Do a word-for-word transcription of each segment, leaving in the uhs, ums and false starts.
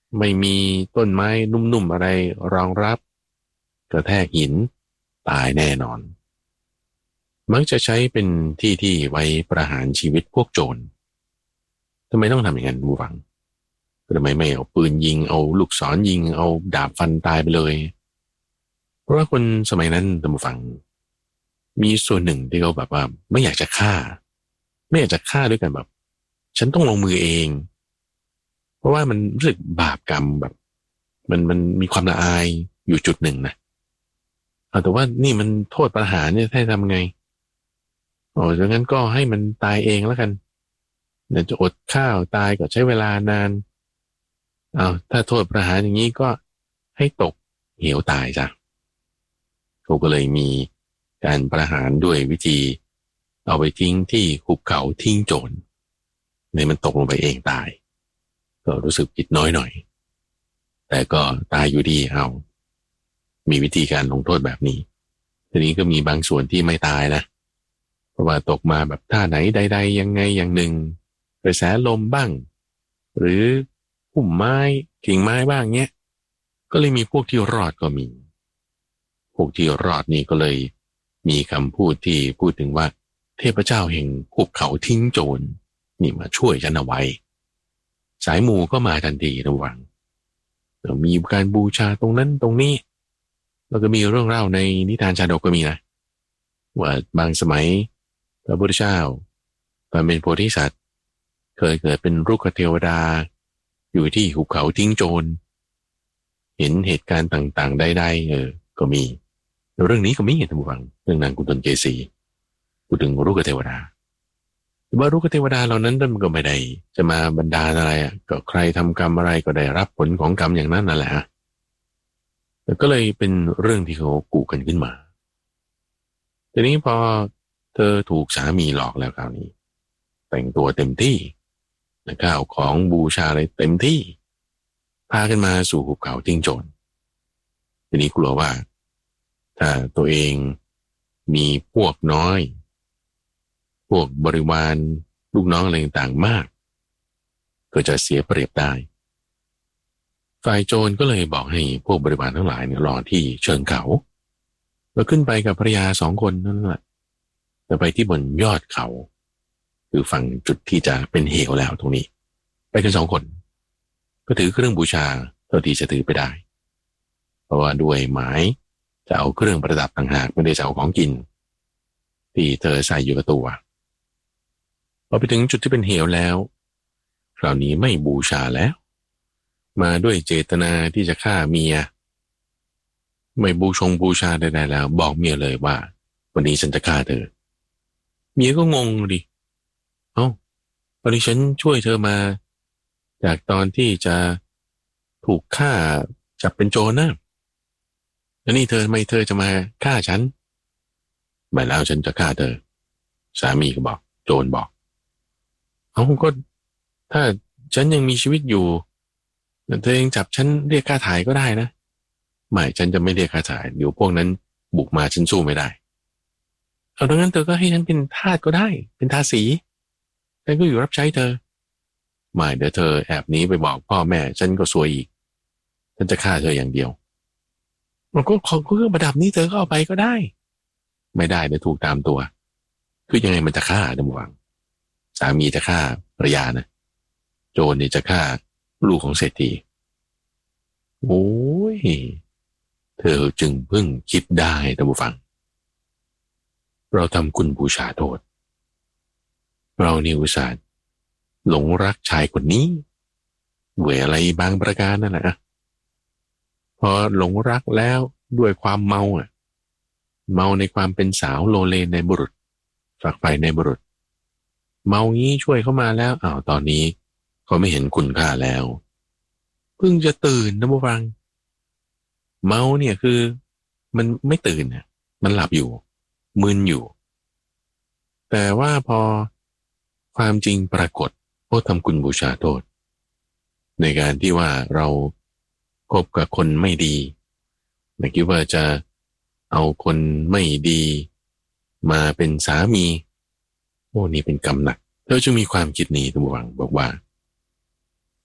ไม่มีต้นไม้นุ่มๆอะไรรองรับกระแทกหินตายแน่นอนมักจะใช้เป็นที่ที่ไว้ประหารชีวิตพวกโจรทำไมต้องทำอย่างนั้นบูฟังทำไมไม่เอาปืนยิงเอาลูกศรยิงเอาดาบฟันตายไปเลยเพราะว่าคนสมัยนั้นท่านผู้ฟังมีส่วนหนึ่งที่เขาแบบว่าไม่อยากจะฆ่าไม่อยากจะฆ่าด้วยกันแบบฉันต้องลงมือเองเพราะว่ามันรู้สึกบาปกรรมแบบมันมันมีความละอายอยู่จุดหนึ่งนะเอาแต่ว่านี่มันโทษประหารเนี่ยให้ทำไงโอ้ดังนั้นก็ให้มันตายเองแล้วกันเดี๋ยวจะอดข้าวตายก็ใช้เวลานานเอาถ้าโทษประหารอย่างนี้ก็ให้ตกเหวตายจ้ะเขาก็เลยมีการประหารด้วยวิธีเอาไปทิ้งที่หุบเขาทิ้งโจรในมันตกลงไปเองตายก็รู้สึกผิดน้อยหน่อยแต่ก็ตายอยู่ดีเอามีวิธีการลงโทษแบบนี้ทีนี้ก็มีบางส่วนที่ไม่ตายนะเพราะว่าตกมาแบบท่าไหนใดๆยังไงอย่างหนึ่งกระแสลมบ้างหรือพุ่มไม้กิ่งไม้บ้างเนี้ยก็เลยมีพวกที่รอดก็มีพวกที่รอดนี่ก็เลยมีคำพูดที่พูดถึงว่าเทพเจ้าแห่งหุบเขาทิ้งโจรนี่มาช่วยฉันเอาไว้สายมูก็มาทันทีระวังมีการบูชาตรงนั้นตรงนี้แล้วก็มีเรื่องเล่าในนิทานชาดกก็มีนะว่าบางสมัยพระพุทธเจ้าตอนเป็นโพธิสัตว์เคยเกิดเป็นรุกขเทวดาอยู่ที่หุบเขาทิ้งโจรเห็นเหตุการณ์ต่างๆได้ๆเออก็มีเรื่องนี้ก็มีท่านผู้ฟังเรื่องนางกุณฑลเกษีพูดถึงรุกขเทวดาแต่ว่ารุกขเทวดาเหล่านั้นมันก็ไม่ได้จะมาบรรดาอะไรอ่ะก็ใครทำกรรมอะไรก็ได้รับผลของกรรมอย่างนั้นนั่นแหละแต่ก็เลยเป็นเรื่องที่เขากูกันขึ้นมาทีนี้พอเธอถูกสามีหลอกแล้วคราวนี้แต่งตัวเต็มที่ข้าวของบูชาอะไรเต็มที่พากันมาสู่หุบเขาทิ้งโจรทีนี้กลัวว่าถ้าตัวเองมีพวกน้อยพวกบริวารลูกน้องอะไรต่างๆมากก็จะเสียเปรียบได้ฝ่ายโจรก็เลยบอกให้พวกบริวารทั้งหลายเนี่ยรอที่เชิงเขาแล้วขึ้นไปกับภรรยาสองคนนั่นแหละจะไปที่บนยอดเขาคือฝั่งจุดที่จะเป็นเหวแล้วตรงนี้ไปกันสองคนก็ถือเครื่องบูชาเท่าที่จะถือไปได้เพราะว่าด้วยหมายจะเอาเครื่องประดับต่างหากไม่ได้จะเอาของกินที่เธอใส่อยู่กับตัวพอไปถึงจุดที่เป็นเหวแล้วคราวนี้ไม่บูชาแล้วมาด้วยเจตนาที่จะฆ่าเมียไม่บูชงบูชาใดๆแล้วบอกเมียเลยว่าวันนี้ฉันจะฆ่าเธอเมียก็งงดิเอ้าวันนี้ฉันช่วยเธอมาจากตอนที่จะถูกฆ่าจับเป็นโจรนะแล้วนี่เธอทำไมเธอจะมาฆ่าฉันไม่แล้วฉันจะฆ่าเธอสามีก็บอกโจรบอกเอ้าก็ถ้าฉันยังมีชีวิตอยู่เธอเองจับฉันเรียกค่าถ่ายก็ได้นะไม่ฉันจะไม่เรียกค่าถ่ายเดี๋ยวพวกนั้นบุกมาฉันสู้ไม่ได้เอาดังนั้นเธอก็ให้ฉันเป็นทาสก็ได้เป็นทาสีฉันก็อยู่รับใช้เธอไม่เดี๋ยวเธอแอบหนีไปบอกพ่อแม่ฉันก็ซวยอีกฉันจะฆ่าเธออย่างเดียวมันก็ของเครื่องประดับนี้เธอก็เอาไปก็ได้ไม่ได้เดี๋ยวถูกตามตัวคือยังไงมันจะฆ่าดำหวังสามีจะฆ่าภรรยานะโจรนี่จะฆ่าลูกของเศรษฐีโอ้ยเธอจึงเพิ่งคิดได้ท่านผู้ฟังเราทำคุณบูชาโทษเรานี่อุตส่าห์หลงรักชายคนนี้ด้วยอะไรบางประการนั่นแหละพอหลงรักแล้วด้วยความเมาอ่ะเมาในความเป็นสาวโลเลในบุรุษฝักใฝ่ในบุรุษเมางี้ช่วยเข้ามาแล้วอ้าวตอนนี้เขาไม่เห็นคุณค่าแล้วเพิ่งจะตื่นนะผู้ฟังเมาเนี่ยคือมันไม่ตื่นเนี่ยมันหลับอยู่มึนอยู่แต่ว่าพอความจริงปรากฏโอ้ทำคุณบูชาโทษในการที่ว่าเราคบกับคนไม่ดีไม่คิดว่าจะเอาคนไม่ดีมาเป็นสามีโอ้นี่เป็นกรรมหนักเธอจึงมีความคิดนี้ทุกวังบอกว่า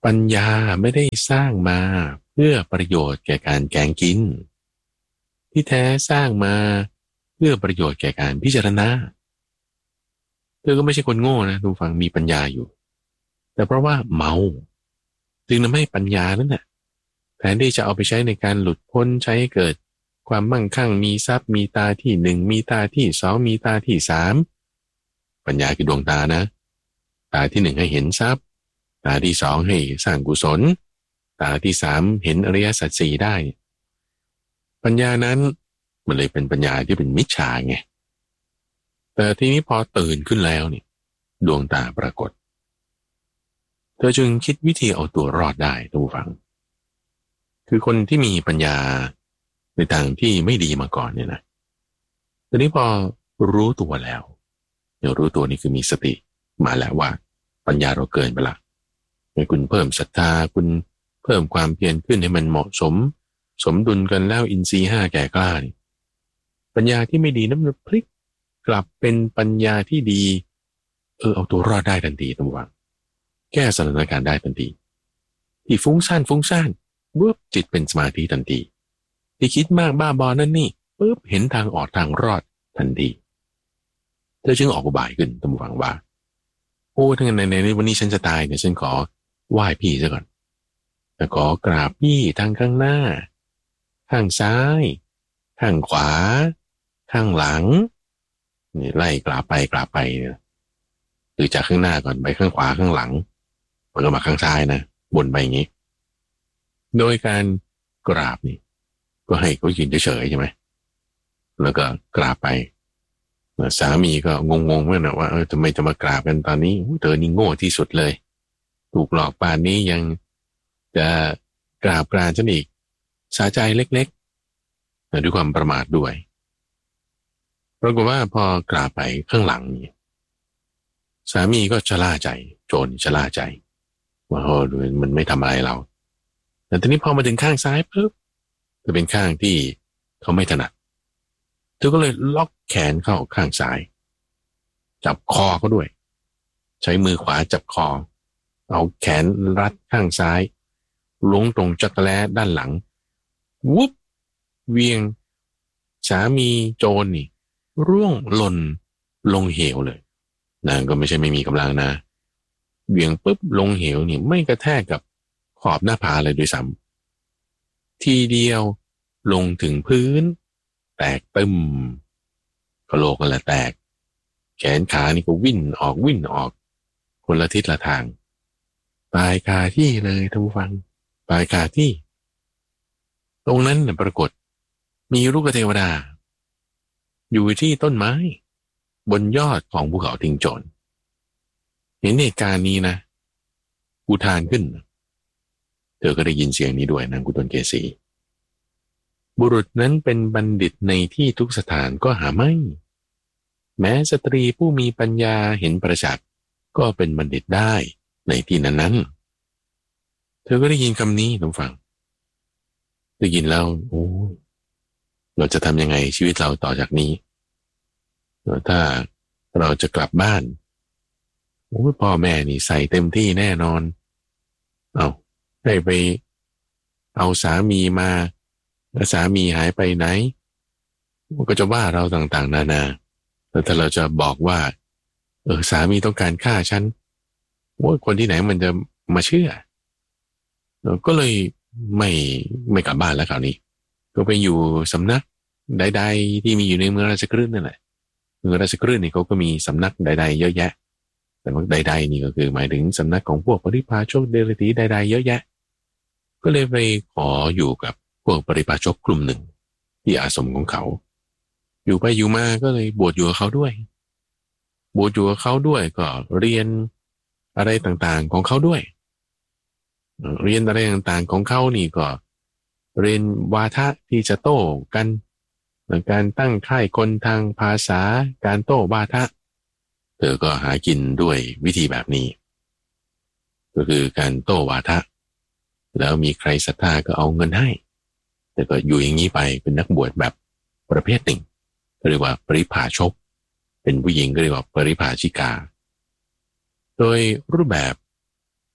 ปัญญาไม่ได้สร้างมาเพื่อประโยชน์แก่การแกงกินที่แท้สร้างมาเพื่อประโยชน์แก่การพิจารณาเธอก็ไม่ใช่คนโง่นะทุกฝั่งมีปัญญาอยู่แต่เพราะว่าเมาจึงทำให้ปัญญานั้นน่ะแทนที่จะเอาไปใช้ในการหลุดพ้นใช้เกิดความมั่งคั่งมีทรัพย์มีตาที่หนึ่งมีตาที่สองมีตาที่สามปัญญาคือดวงตานะตาที่หนึ่งให้เห็นทรัพย์ตาที่สองให้สร้างกุศลตาที่สามเห็นอริยสัจสี่ได้ปัญญานั้นมันเลยเป็นปัญญาที่เป็นมิจฉาไงแต่ทีนี้พอตื่นขึ้นแล้วเนี่ยดวงตาปรากฏเธอจึงคิดวิธีเอาตัวรอดได้ทุกฝังคือคนที่มีปัญญาในทางที่ไม่ดีมาก่อนเนี่ยนะทีนี้พอรู้ตัวแล้วเดี๋ยวรู้ตัวนี่คือมีสติมาแล้วว่าปัญญาเราเกินไปละให้คุณเพิ่มศรัทธาคุณเพิ่มความเพียรขึ้นให้มันเหมาะสมสมดุลกันแล้วอินทรีย์ห้าแก่กล้านี่ปัญญาที่ไม่ดีนั้นมันพลิกกลับเป็นปัญญาที่ดีเออเอาตัวรอดได้ทันทีทุกฝังแก้สถานการณ์ได้ทันทีที่ฟุ้งซ่านฟุ้งซ่านปุ๊บจิตเป็นสมาธิทันทีที่คิดมากบ้าบอนั่นนี่ปุ๊บเห็นทางออกทางรอดทันทีเธอจึงออกอุบายขึ้นตามฟังว่าโอ้ทั้งในในวันนี้ฉันจะตายเนี่ยฉันขอไหว้พี่ซะก่อนแต่ขอกราบพี่ทางข้างหน้าข้างซ้ายข้างขวาข้างหลังนี่ไล่กราบไปกราบไปเนี่ยหรือจากข้างหน้าก่อนไปข้างขวาข้างหลังมันก็มาข้างซ้ายนะบนไปอย่างนี้โดยการกราบนี่ก็ให้เขายืนเฉยๆใช่ไหมแล้วก็กราบไปสามีก็งงๆเหมือนกันว่าเออทำไมจะมากราบกันตอนนี้เธอนี่โง่ที่สุดเลยถูกหลอกป่านนี้ยังจะกราบกรานฉันอีกสาใจเล็กๆด้วยความประมาทด้วยปรากฏว่าพอกราบไปข้างหลังนี่สามีก็ชะล่าใจโจรชะล่าใจว่าโอ้ดูมันไม่ทำอะไรเราแต่ทีนี้พอมาถึงข้างซ้ายปุ๊บจะเป็นข้างที่เขาไม่ถนัดเธอก็เลยล็อกแขนเข้าข้างซ้ายจับคอเขาด้วยใช้มือขวาจับคอเอาแขนรัดข้างซ้ายลงตรงจักรแล้ด้านหลังวุบเวียงสามีโจรนี่ร่วงหล่นลงเหวเลยนางก็ไม่ใช่ไม่มีกำลังนะเวียงปุ๊บลงเหวนี่ไม่กระแทกกับขอบหน้าผาเลยด้วยซ้ำทีเดียวลงถึงพื้นแตกตึมกระโหลกนั่นแหละแตกแขนขานี่ก็วิ่นออกวิ่นออกคนละทิศละทางตายคาที่เลยท่านผู้ฟังตายคาที่ตรงนั้นปรากฏมีลูกเทวดาอยู่ที่ต้นไม้บนยอดของภูเขาทิงโจรเห็นเหตุการณ์นี้นะอุทานขึ้นเธอก็ได้ยินเสียงนี้ด้วยนางกุตลเกษีบุรุษนั้นเป็นบัณฑิตในที่ทุกสถานก็หาไม่แม้สตรีผู้มีปัญญาเห็นประจักษ์ก็เป็นบัณฑิตได้ในที่นั้นๆเธอก็ได้ยินคำนี้ท่านฟังได้ยินแล้วโอ้เราจะทำยังไงชีวิตเราต่อจากนี้ถ้าเราจะกลับบ้านโอ้พ่อแม่นี่ใส่เต็มที่แน่นอนเอาให้ไปเอาสามีมาแล้วสามีหายไปไหนก็จะว่าเราต่างๆนานาแล้วถ้าเราจะบอกว่าเออสามีต้องการฆ่าฉันว่าคนที่ไหนมันจะมาเชื่อก็เลยไม่ไม่กลับบ้านแล้วคราวนี้ก็ไปอยู่สำนักใดๆที่มีอยู่ในเมืองราชคฤห์นั่นแหละเมืองราชคฤห์นี่เขาก็มีสำนักใดๆเยอะแยะแต่ว่าใดๆนี่ก็คือหมายถึงสำนักของพวกปริพาชกเดรัจฉีใดๆเยอะแยะก็เลยไปขออยู่กับพวกปริพาชกกลุ่มหนึ่งที่อาสมของเขาอยู่ไปอยู่มาก็เลยบวชอยู่กับเขาด้วยบวชอยู่กับเขาด้วยก็เรียนอะไรต่างๆของเขาด้วยเรียนอะไรต่างๆของเขานี่ก็เรียนวาทะที่จะโต้กันการตั้งค่ายคนทางภาษาการโต้วาทะเธอก็หากินด้วยวิธีแบบนี้ก็คือการโต้วาทะแล้วมีใครศรัทธาก็เอาเงินให้แต่ก็อยู่อย่างนี้ไปเป็นนักบวชแบบประเภทหนึ่งเรียกว่าปริพาชกเป็นผู้หญิงก็เรียกว่าปริพาชิกาโดยรูปแบบ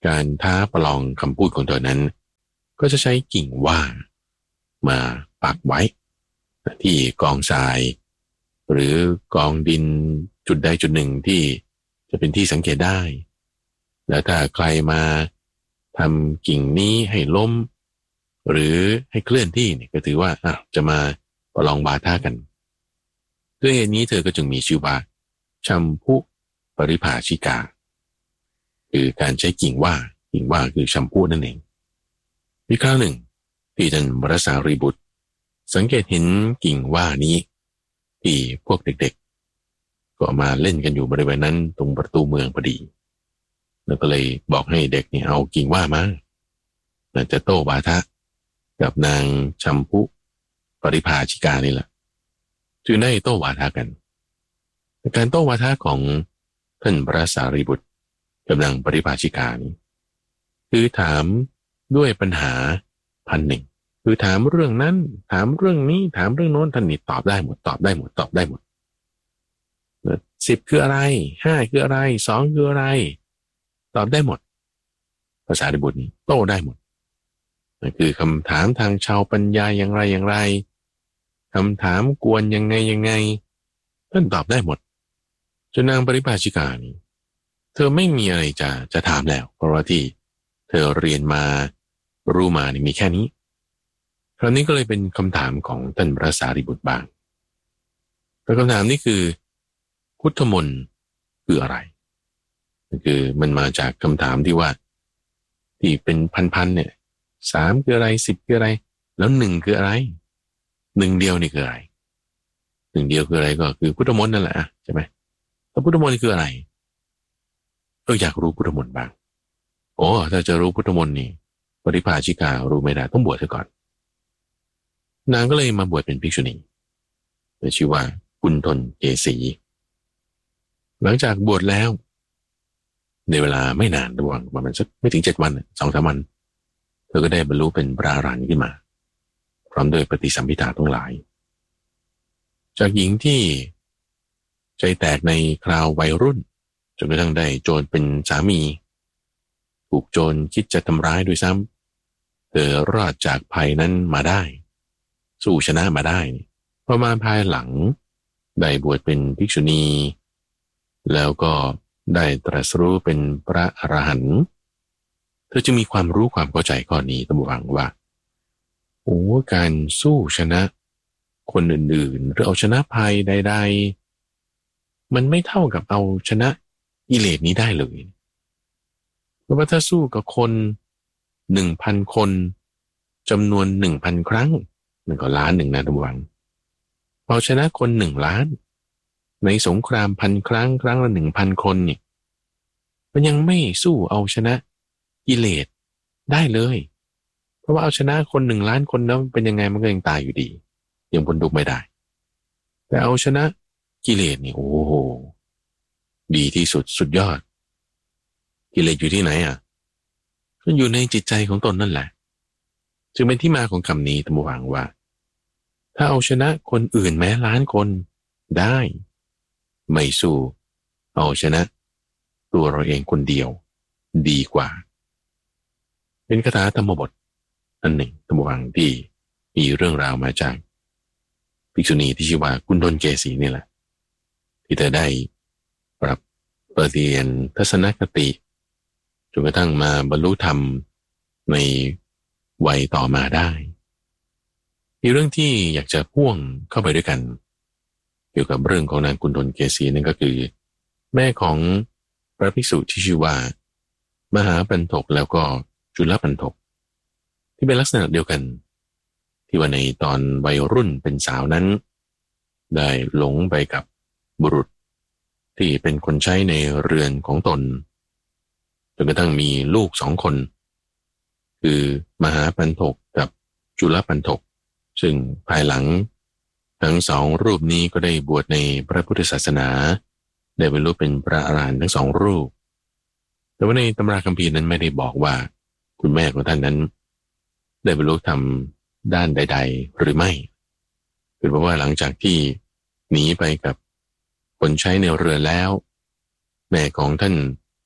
การท้าประลองคำพูดของเธอนั้นก็จะใช้กิ่งว่ามาปักไว้ที่กองทรายหรือกองดินจุดใดจุดหนึ่งที่จะเป็นที่สังเกตได้แล้วถ้าใครมาทำกิ่งนี้ให้ล้มหรือให้เคลื่อนที่เนี่ยก็ถือว่าอ่ะจะมาประลองบาทากันด้วยเหตุนี้เธอก็จึงมีชื่อว่าชัมพุปริภาชิกาคือการใช้กิ่งว่ากิ่งว่าคือชัมพุนั่นเองมีคราวหนึ่งที่ท่านพระสารีบุตรสังเกตเห็นกิ่งว่านี้ที่พวกเด็กๆก็มาเล่นกันอยู่บริเวณนั้นตรงประตูเมืองพอดีแล้วก็เลยบอกให้เด็กนี่เอากิ่งว่ามาน่าจะโต้บาทะกับนางชัมพุปริภาชิกานี่แหละจึงได้โต้วาทะกันการโต้วาทะของท่านพระสารีบุตรกับนางปริภาชิกานี้คือถามด้วยปัญหาพันหนึ่งคือถามเรื่องนั้นถามเรื่องนี้ถามเรื่องโน้นท่านนี่ตอบได้หมดตอบได้หมดตอบได้หมดสิบคืออะไรห้าคืออะไรสองคืออะไรตอบได้หมดภาษาดิบุตรนี้โต้ได้หมดนั่นคือคำถามทางชาวปัญญาอย่างไรอย่างไรคำถามกวนยังไงยังไงท่านตอบได้หมดจนนางปริภาชิกานี่เธอไม่มีอะไรจะจะถามแล้วเพราะว่าที่เธอเรียนมารู้มานี่มีแค่นี้คราวนี้ก็เลยเป็นคำถามของท่านพระสารีบุตรบ้างแต่คำถามนี้คือพุทธมนต์คืออะไรคือมันมาจากคำถามที่ว่าที่เป็นพันๆเนี่ยสามคืออะไรสิบคืออะไรแล้วหนึ่งคืออะไรหนึ่งเดียวนี่คืออะไรหนึ่งเดียวคืออะไรก็คือพุทธมนต์นั่นแหละใช่ไหมแล้วพุทธมนต์คืออะไรก็อยากรู้พุทธมนต์บ้างโอ้ถ้าจะรู้พุทธมนต์นี่ปริภาชิการู้ไม่ได้ต้องบวชซะก่อนนางก็เลยมาบวชเป็นภิกษุณีชื่อว่ากุณฑลเกษีหลังจากบวชแล้วในเวลาไม่นานระหว่างประมาณสักไม่ถึงเจ็ดวันสองสามวันเธอก็ได้บรรลุเป็นพระอรหันต์ขึ้นมาพร้อมด้วยปฏิสัมภิทาทั้งหลายจากหญิงที่ใจแตกในคราววัยรุ่นจนกระทั่งได้โจรเป็นสามีถูกโจรคิดจะทำร้ายด้วยซ้ำเธอรอดจากภัยนั้นมาได้สู้ชนะมาได้พอมาภายหลังได้บวชเป็นภิกษุณีแล้วก็ได้ตรัสรู้เป็นพระอรหันต์เธอจะมีความรู้ความเข้าใจข้อนี้ตั้งหวังว่าโอ้การสู้ชนะคนอื่นๆหรือเอาชนะภัยใดๆมันไม่เท่ากับเอาชนะกิเลสนี้ได้เลยเพราะว่าถ้าสู้กับคนหนึ่งพันคนจำนวนหนึ่งพันครั้งมันก็ล้านหนึ่งนะตั้งหวังเอาชนะคนหนึ่งล้านในสงครามพันครั้งครั้งละหนึ่งพันคนเนี่ยมันยังไม่สู้เอาชนะกิเลสได้เลยเพราะว่าเอาชนะคนหนึ่งล้านคนแล้วเป็นยังไงมันก็ยังตายอยู่ดียังพ้นทุกข์ไม่ได้แต่เอาชนะกิเลสนี่โอ้โหดีที่สุดสุดยอดกิเลสอยู่ที่ไหนอ่ะก็อยู่ในจิตใจของตนนั่นแหละจึงเป็นที่มาของคำนี้ตามหวังว่าถ้าเอาชนะคนอื่นแม้ล้านคนได้ไม่สู้เอาชนะตัวเราเองคนเดียวดีกว่าเป็นคาถาธรรมบทอันหนึ่งตามหวังที่มีเรื่องราวมาจากภิกษุณีที่ชื่อว่ากุณฑลเกษีนี่แหละที่เธอได้ปรับเปลี่ยนทัศนคติจนกระทั่งมาบรรลุธรรมในวัยต่อมาได้มีเรื่องที่อยากจะพ่วงเข้าไปด้วยกันเกี่ยวกับเรื่องของนางกุณฑลเกษีนั่นก็คือแม่ของพระภิกษุที่ชื่อว่ามหาปันถกแล้วก็จุลปันถกที่เป็นลักษณะเดียวกันที่ว่าในตอนวัยรุ่นเป็นสาวนั้นได้หลงไปกับบุรุษที่เป็นคนใช้ในเรือนของตนจนกระทั่งมีลูกสองคนคือมหาปันถกกับจุลปันถกซึ่งภายหลังทั้งสองรูปนี้ก็ได้บวชในพระพุทธศาสนาได้บรรลุเป็นพระอรหันต์ทั้งสองรูปแต่ว่าในตำราคัมภีร์นั้นไม่ได้บอกว่าคุณแม่ของท่านนั้นได้บรรลุธรรมด้านใดๆหรือไม่คือเพราะว่าหลังจากที่หนีไปกับคนใช้ในเรือแล้วแม่ของท่าน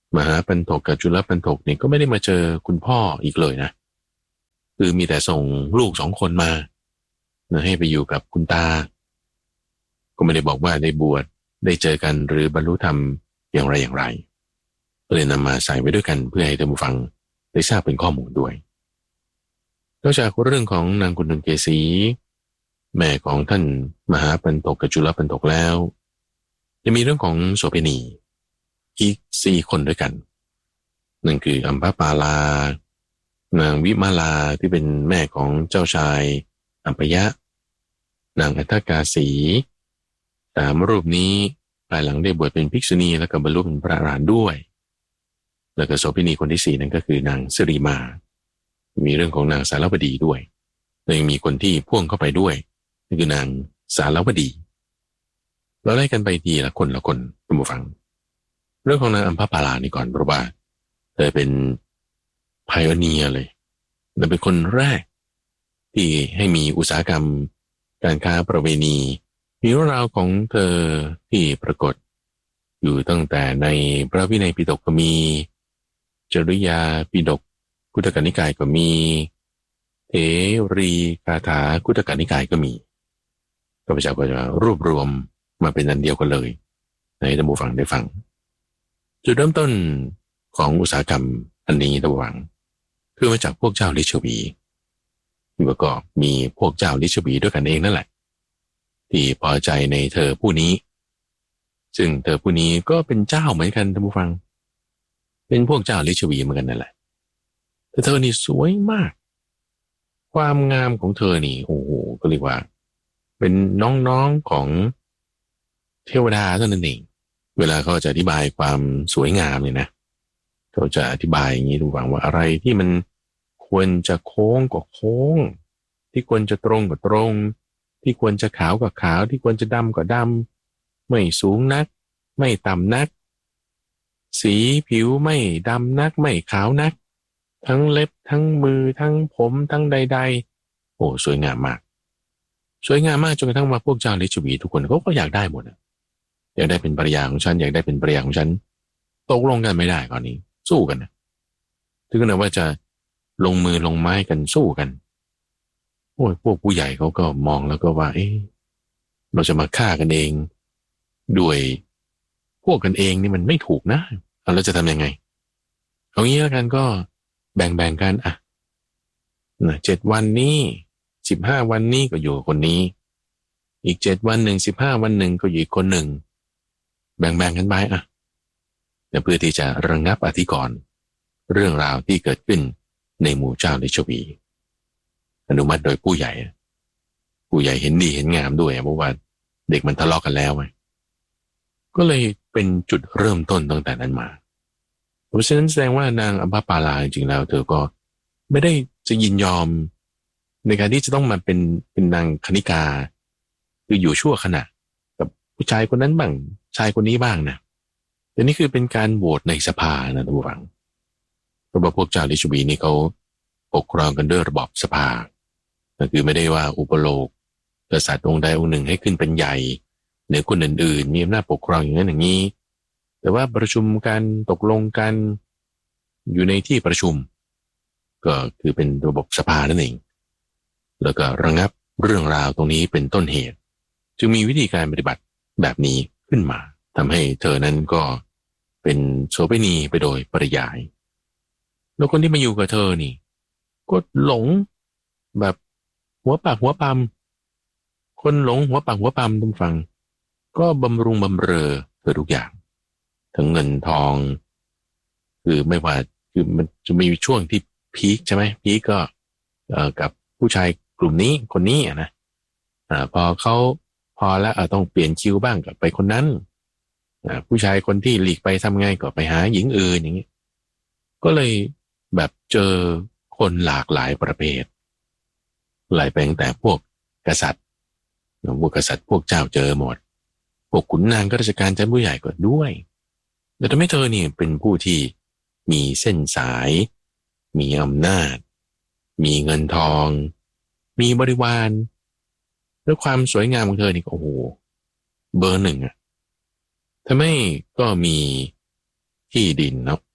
มหาปันถกกับจุลปันถกเนี่ยก็ไม่ได้มาเจอคุณพ่ออีกเลยนะคือมีแต่ส่งลูกสองคนมานะให้ไปอยู่กับคุณตาก็ไม่ได้บอกว่าได้บวชได้เจอกันหรือบรรลุธรรมอย่างไรอย่างไรก็เลยนำมาใส่ไว้ด้วยกันเพื่อให้ท่านผู้ฟังได้ทราบเป็นข้อมูลด้วยนอกจากเรื่องของนางกุณฑลเกษีแม่ของท่านมหาปันถกกับจุลปันถกแล้วจะมีเรื่องของโสเภณีอีกสี่คนด้วยกันนั่นคืออัมพปาลานางวิมาลาที่เป็นแม่ของเจ้าชายอัมพยะนางอัฏฐกาสีสามรูปนี้ภายหลังได้บวชเป็นภิกษุณีและก็บรรลุเป็นพระอรหันต์ด้วยแล้วก็โสเภณีคนที่สี่นั่นก็คือนางสิริมามีเรื่องของนางสารวดีด้วยแล้วยังมีคนที่พ่วงเข้าไปด้วยนั่นคือนางสารวดีเราไล่กันไปทีละคนละคนท่านผู้ฟังเรื่องของนางอัมพปาลานี่ก่อนเพราะว่าเธอเป็นไพโอเนียเลยและเป็นคนแรกที่ให้มีอุตสาหกรรมการค้าประเวณีมีเรื่องราวของเธอที่ปรากฏอยู่ตั้งแต่ในพระวินัยปิฎกก็มีจริยาปิฎกคุตกนิกายก็มีเถรีคาถาคุตกนิกายก็มีข้าพเจ้าก็จะรวบรวมมาเป็นอันเดียวกันเลยให้ท่านผู้ฟังได้ฟังจุดเริ่มต้นของอุตสาหกรรมอันนี้ท่านผู้ฟังคือมาจากพวกเจ้าลิชวีแล้วก็มีพวกเจ้าลิชวีด้วยกันเองนั่นแหละที่พอใจในเธอผู้นี้ซึ่งเธอผู้นี้ก็เป็นเจ้าเหมือนกันท่านผู้ฟังเป็นพวกเจ้าลิชวีเหมือนกันนั่นแหละแต่เธอนี่สวยมากความงามของเธอนี่โอ้โหก็เรียกว่าเป็นน้องๆของเทวดาเท่านั้นเองเวลาเขาจะอธิบายความสวยงามเนี่ยนะเขาจะอธิบายอย่างนี้ดูฟังว่าอะไรที่มันควรจะโค้งก็โค้งที่ควรจะตรงก็ตรงที่ควรจะขาวก็ขาวที่ควรจะดำก็ดำไม่สูงนักไม่ต่ำนักสีผิวไม่ดำนักไม่ขาวนักทั้งเล็บทั้งมือทั้งผมทั้งใดๆโอ้สวยงามมากสวยงามมากจนกระทั่งว่าพวกเจ้าลิชวีทุกคนเขาก็อยากได้หมดอยากได้เป็นภรรยาของฉันอยากได้เป็นภรรยาของฉันตกลงกันไม่ได้ก่อนนี้สู้กันนะถึงขนาดว่าจะลงมือลงไม้กันสู้กันโอ้ยพวกผู้ใหญ่เขาก็มองแล้วก็ว่าเอ๊ะเราจะมาฆ่ากันเองด้วยพวกกันเองนี่มันไม่ถูกนะเราจะทำยังไงเอางี้แล้วกันก็แบ่งๆกันอ่ะนะเจ็ดวันนี้สิบห้าวันนี้ก็อยู่คนนี้อีกเจ็ดวันหนึ่งสิบห้าวันหนึ่งก็อยู่อีกคนหนึ่งแบ่งๆกันไปอ่ะเพื่อที่จะระงับอธิกรณ์เรื่องราวที่เกิดขึ้นในหมู่เจ้าลิชวีอนุมัติโดยผู้ใหญ่ผู้ใหญ่เห็นดีเห็นงามด้วยเพราะว่าเด็กมันทะเลาะกันแล้วไงก็เลยเป็นจุดเริ่มต้นตั้งแต่นั้นมาเพราะฉะนั้นแสดงว่านางอัมพปาลาจริงๆแล้วเธอก็ไม่ได้จะยินยอมในการที่จะต้องมาเป็นเป็นนางคณิกาคืออยู่ชั่วขณะกับผู้ชายคนนั้นบ้างชายคนนี้บ้างนะแต่นี่คือเป็นการโหวตในสภานะทุกฝังเพราะว่าพวกเจ้าลิชวีนี่เขาปกครองกันด้วยระบอบสภาก็คือไม่ได้ว่าอุปโลกกษัตริย์องค์ใดองค์หนึ่งให้ขึ้นเป็นใหญ่เหนือคนอื่นๆมีอำนาจปกครองอย่างนั้นอย่างนี้แต่ว่าประชุมกันตกลงกันอยู่ในที่ประชุมก็คือเป็นระบบสภานั่นเองแล้วก็ระงับเรื่องราวตรงนี้เป็นต้นเหตุจึงมีวิธีการปฏิบัติแบบนี้ขึ้นมาทำให้เธอนั้นก็เป็นโสเภณีไปโดยปริยายแล้วคนที่มาอยู่กับเธอนี่ก็หลงแบบหัวปากหัวปั๊มคนหลงหัวปากหัวปั๊มทุกฟังก็บำรุงบำเรอเธอทุกอย่างทั้งเงินทองคือไม่ว่าคือมันจะมีช่วงที่พีคใช่ไหมพีคก็เอ่อกับผู้ชายกลุ่มนี้คนนี้อ่ะนะอ่าพอเขาพอแล้วอ่าต้องเปลี่ยนคิวบ้างกับไปคนนั้นอ่าผู้ชายคนที่หลีกไปทำไงก็ไปหาหญิงอื่นอย่างนี้ก็เลยแบบเจอคนหลากหลายประเภทหลายไปตั้งแต่พวกกษัตริย์พวกกษัตริย์พวกเจ้าเจอหมดพวกขุนนางข้าราชการชั้นผู้ใหญ่ก็ด้วยแต่ทำให้เธอเนี่ยเป็นผู้ที่มีเส้นสายมีอำนาจมีเงินทองมีบริวารและความสวยงามของเธอนี่โอ้โหเบอร์หนึ่งอ่ะทำให้ก็มีที่ดินเนาะ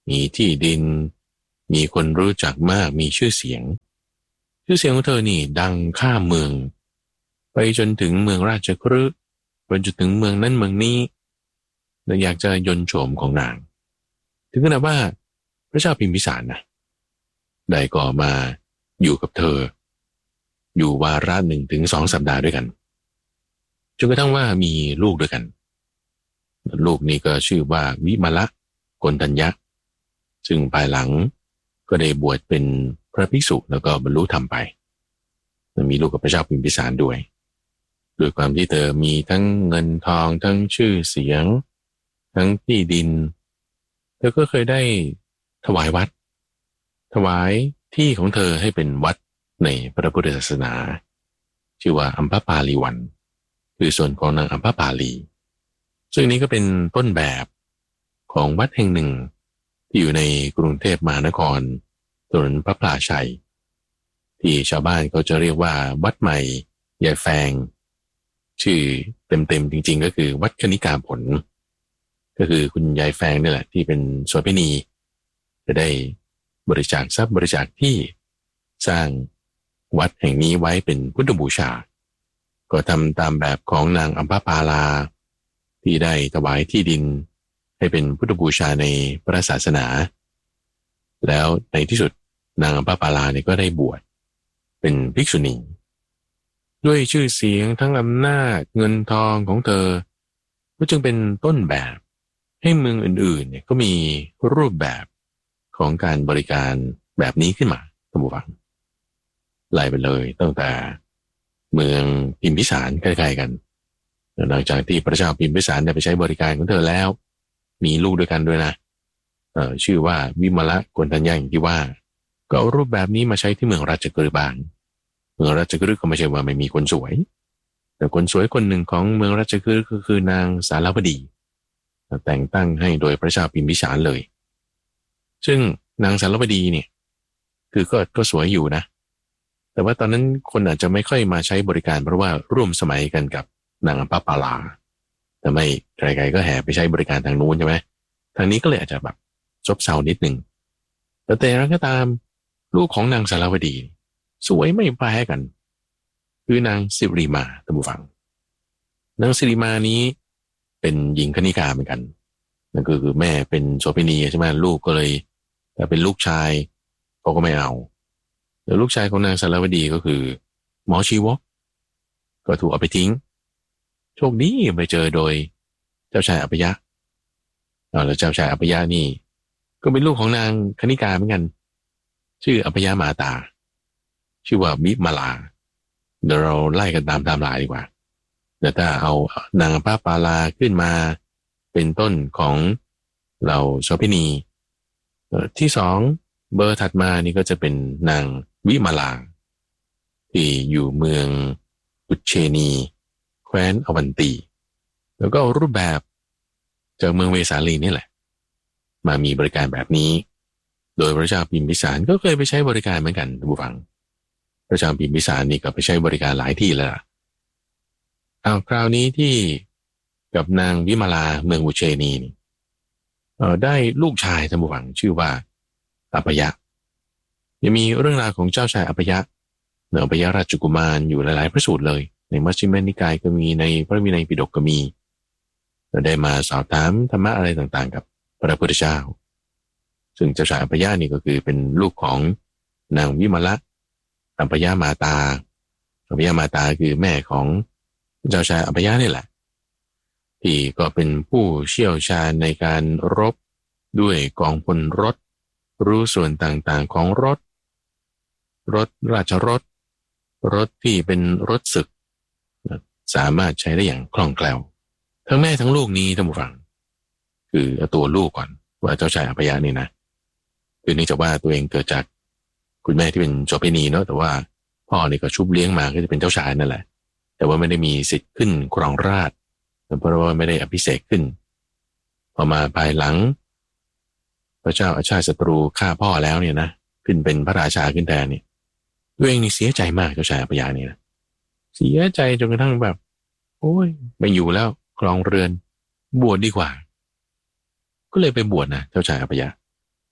มีที่ดินมีคนรู้จักมากมีชื่อเสียงชื่อเสียงของเธอนี่ดังข้ามเมืองไปจนถึงเมืองราชคฤห์ไปจนถึงเมืองนั้นเมืองนี้เราอยากจะยนต์โฉมของนางถึงขนาดว่าพระเจ้าพิมพิสารนะได้ก่อมาอยู่กับเธออยู่วาระหนึ่งถึงสองสัปดาห์ด้วยกันจนกระทั่งว่ามีลูกด้วยกันลูกนี้ก็ชื่อว่าวิมละกนทัญญะซึ่งภายหลังก็ได้บวชเป็นพระภิกษุแล้วก็บรรลุธรรมไปมีลูกกับพระเจ้าพิมพิสารด้วยด้วยความที่เธอมีทั้งเงินทองทั้งชื่อเสียงทั้งที่ดินเธอก็เคยได้ถวายวัดถวายที่ของเธอให้เป็นวัดในพระพุทธศาสนาชื่อว่าอัมพปาลีวันคือส่วนของนางอัมพปาลีซึ่งนี้ก็เป็นต้นแบบของวัดแห่งหนึ่งที่อยู่ในกรุงเทพมหานครถนนพระพลาชัยที่ชาวบ้านเขาจะเรียกว่าวัดใหม่ยายแฟงชื่อเต็มๆจริงๆก็คือวัดคณิกาผลก็คือคุณยายแฟงนี่แหละที่เป็นโสเภณีจะได้บริจาคทรัพย์บริจาคที่สร้างวัดแห่งนี้ไว้เป็นพุทธบูชาก็ทำตามแบบของนางอัมพปาลาที่ได้ถวายที่ดินให้เป็นพุทธบูชาในพระศาสนาแล้วในที่สุดนางอัมพปาลาเนี่ยก็ได้บวชเป็นภิกษุณีด้วยชื่อเสียงทั้งอำนาจเงินทองของเธอก็จึงเป็นต้นแบบให้เมืองอื่นๆเนี่ยก็มีรูปแบบของการบริการแบบนี้ขึ้นมาท่านผู้ฟังไล่ไปเลยตั้งแต่เมืองพิมพิสารใกล้ๆกันหลังจากที่พระเจ้าพิมพิสารได้ไปใช้บริการของเธอแล้วมีลูกด้วยกันด้วยนะเอ่อชื่อว่าวิมละกนทัญญาอย่างที่ว่าก็เอารูปแบบนี้มาใช้ที่เมืองราชกฤห์บ้างเมืองราชกฤห์ก็ไม่ใช่ว่าไม่มีคนสวยแต่คนสวยคนหนึ่งของเมืองราชกฤห์ก็คือนางสารวดีแต่งตั้งให้โดยพระเจ้าพิมพิสารเลยซึ่งนางสารวดีเนี่ยคือก็ก็สวยอยู่นะแต่ว่าตอนนั้นคนอาจจะไม่ค่อยมาใช้บริการเพราะว่าร่วมสมัยกันกับนางอัมพปาลาแต่ไม่ใครๆก็แห่ไปใช้บริการทางนู้นใช่ไหมทางนี้ก็เลยอาจจะแบบซบเซานิดหนึ่งแต่แต่แล้วก็ตามลูกของนางสารวดีสวยไม่แพ้กันคือนางสิริมาท่านผู้ฟังนางสิริมานี้เป็นหญิงคณิกาเหมือนกันนั่นก็คือแม่เป็นโสเภณีใช่ไหมลูกก็เลยแต่เป็นลูกชายเขาก็ไม่เอาแล้วลูกชายของนางสารวดีก็คือหมอชีวกก็ถูกเอาไปทิ้งโชคดีไปเจอโดยเจ้าชายอัปยะแล้วเจ้าชายอัปยะนี่ก็เป็นลูกของนางคณิกาเหมือนกันชื่ออัปยะมาตาชื่อว่าวิมาลาเดี๋ยวเราไล่กันตามตามลายดีกว่าแต่ถ้าเอานางอัมพปาลาขึ้นมาเป็นต้นของเราโสเภณีที่สองเบอร์ถัดมานี่ก็จะเป็นนางวิมาลาที่อยู่เมืองอุเชนีแคว้นอวันตีแล้วก็รูปแบบจากเมืองเวสาลีนี่แหละมามีบริการแบบนี้โดยพระเจ้าพิมพิสารก็เคยไปใช้บริการเหมือนกันท่านผู้ฟังพระเจ้าพิมพิสารนี่ก็ไปใช้บริการหลายที่แล้วเอาคราวนี้ที่กับนางวิมาลาเมืองอุเชนีนี่เออได้ลูกชายท่านผู้ฟังชื่อว่าอัปยะยังมีเรื่องราวของเจ้าชายอัปยะเนืออัปยะราชกุมารอยู่หลายๆพระสูตรเลยในมัชฌิมนิกายก็มีในพระวินัยปิฎกก็มีได้มาสอบถามธรรมะอะไรต่างๆกับพระพุทธเจ้าซึ่งเจ้าชายอัปยะนี่ก็คือเป็นลูกของนางวิมละอัปยะมาตาอัปยะมาตาคือแม่ของเจ้าชายอัปยะนี่แหละที่ก็เป็นผู้เชี่ยวชาญในการรบด้วยกองพลรถรู้ส่วนต่างๆของรถรถราชรถรถที่เป็นรถศึกสามารถใช้ได้อย่างคล่องแคล่วทั้งแม่ทั้งลูกนี้ท่านผู้ฟังคือตัวลูกก่อนว่าเจ้าชายอัปยะนี่นะคือเนื่องจากว่าตัวเองเกิดจากคุณแม่ที่เป็นโสเภณีเนาะแต่ว่าพ่อนี่ก็ชุบเลี้ยงมาก็จะเป็นเจ้าชายนั่นแหละแต่ว่าไม่ได้มีสิทธิ์ขึ้นครองราชย์เพราะว่าไม่ได้อภิเษกขึ้นพอมาภายหลังพระเจ้าอาชาติศัตรูฆ่าพ่อแล้วเนี่ยนะขึ้นเป็นพระราชาขึ้นแทนเนี่ยตัวเองนี่เสียใจมากเจ้าชายอัปยะนี่นะเสียใจจนกระทั่งแบบโอ้ยไม่อยู่แล้วครองเรือนบวชดีกว่าก็เลยไปบวชนะเจ้าชายอัปยะ